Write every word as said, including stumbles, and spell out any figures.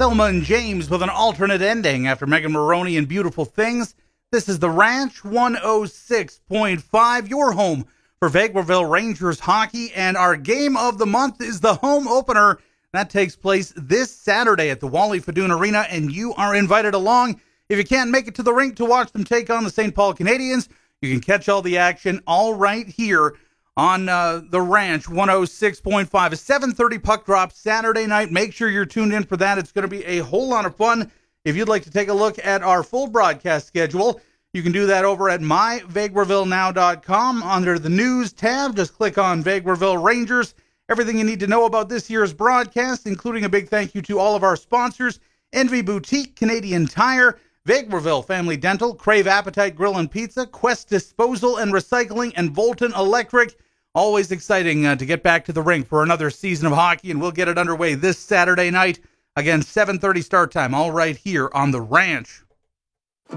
Thelma and James with an alternate ending after Megan Moroney and Beautiful Things. This is The Ranch one oh six point five, your home for Vegreville Rangers hockey, and our game of the month is the home opener. That takes place this Saturday at the Wally Fadoon Arena, and you are invited along. If you can't make it to the rink to watch them take on the Saint Paul Canadians, you can catch all the action all right here on uh, The Ranch one oh six point five. A seven thirty puck drop Saturday night. Make sure you're tuned in for that. It's going to be a whole lot of fun. If you'd like to take a look at our full broadcast schedule, you can do that over at my vegreville now dot com. Under the news tab, just click on Vegreville Rangers. Everything you need to know about this year's broadcast, including a big thank you to all of our sponsors: Envy Boutique, Canadian Tire, Vegreville Family Dental, Crave Appetite Grill and Pizza, Quest Disposal and Recycling, and Volton Electric. Always exciting uh, to get back to the rink for another season of hockey, and we'll get it underway this Saturday night. Again, seven thirty start time, all right here on The Ranch.